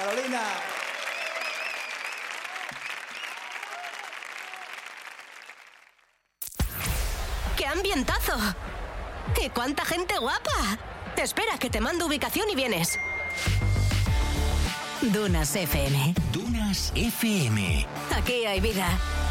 Carolina. ¡Qué ambientazo! ¡Y cuánta gente guapa! Espera, que te mando ubicación y vienes. Dunas FM. Dunas FM. Aquí hay vida.